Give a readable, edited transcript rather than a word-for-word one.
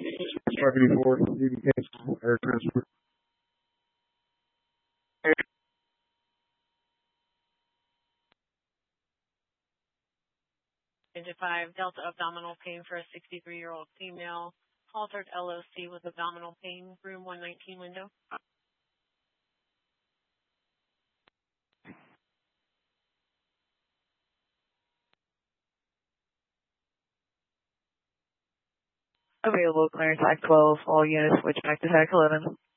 Truck 84, need to cancel air transfer. Engine 5, Delta abdominal pain for a 63-year-old female. Haltered LOC with abdominal pain, room 119 window. Available clearance Act 12, all units switch back to TAC 11.